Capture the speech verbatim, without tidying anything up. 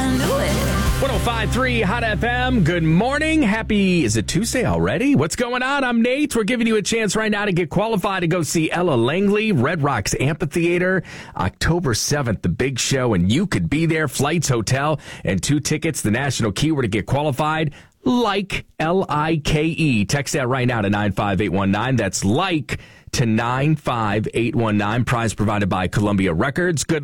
into it. one oh five point three Hot F M. Good morning. Happy, is it Tuesday already? What's going on? I'm Nate. We're giving you a chance right now to get qualified to go see Ella Langley, Red Rocks Amphitheater, October seventh, the big show, and you could be there. Flights, hotel, and two tickets. The national keyword to get qualified, like, L I K E. Text that right now to nine five eight one nine. That's like to nine five eight one nine. Prize provided by Columbia Records. Good